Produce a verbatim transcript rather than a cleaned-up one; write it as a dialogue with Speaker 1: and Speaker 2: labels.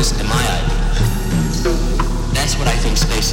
Speaker 1: Listen to my idea. That's what I think space is